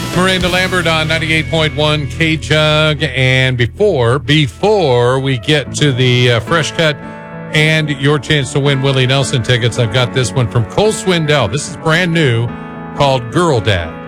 Miranda Lambert on 98.1 K-Jug. And before we get to the Fresh Cut and your chance to win Willie Nelson tickets, I've got this one from Cole Swindell. This is brand new, called Girl Dad.